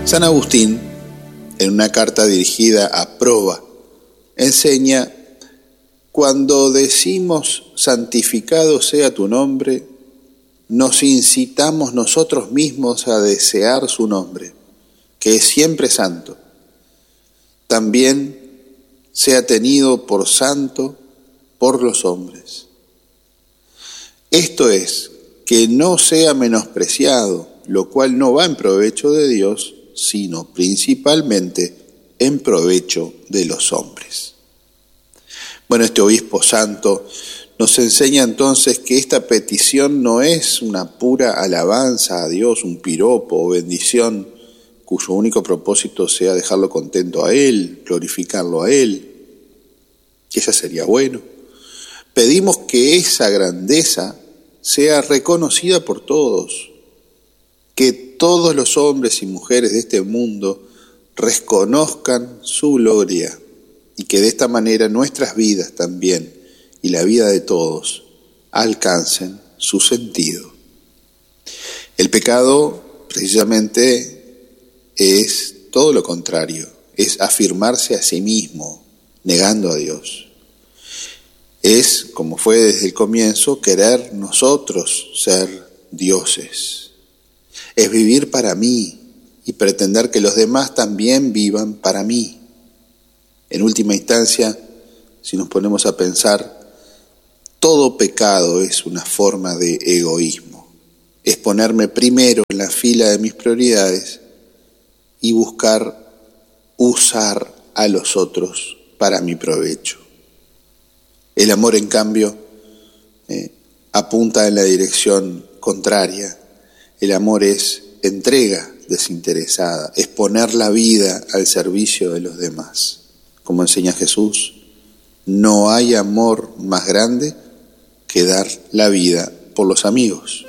San Agustín, en una carta dirigida a Proba, enseña: cuando decimos santificado sea tu nombre, nos incitamos nosotros mismos a desear su nombre, que es siempre santo. También sea tenido por santo por los hombres. Esto es, que no sea menospreciado, lo cual no va en provecho de Dios, sino principalmente en provecho de los hombres. Bueno, este obispo santo nos enseña entonces que esta petición no es una pura alabanza a Dios, un piropo o bendición cuyo único propósito sea dejarlo contento a Él, glorificarlo a Él, que ya sería bueno. Pedimos que esa grandeza sea reconocida por todos, que todos los hombres y mujeres de este mundo reconozcan su gloria y que de esta manera nuestras vidas también y la vida de todos alcancen su sentido. El pecado precisamente es todo lo contrario, es afirmarse a sí mismo, negando a Dios. Es, como fue desde el comienzo, querer nosotros ser dioses. Es vivir para mí y pretender que los demás también vivan para mí. En última instancia, si nos ponemos a pensar, todo pecado es una forma de egoísmo. Es ponerme primero en la fila de mis prioridades y buscar usar a los otros para mi provecho. El amor, en cambio, apunta en la dirección contraria. El amor es entrega desinteresada, es poner la vida al servicio de los demás. Como enseña Jesús, no hay amor más grande que dar la vida por los amigos.